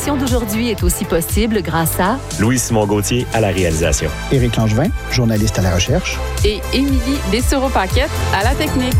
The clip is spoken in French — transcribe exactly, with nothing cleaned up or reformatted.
l'émission d'aujourd'hui est aussi possible grâce à Louis-Simon Gauthier à la réalisation. Éric Langevin, journaliste à la recherche. Et Émilie Dessureau-Paquette à la technique.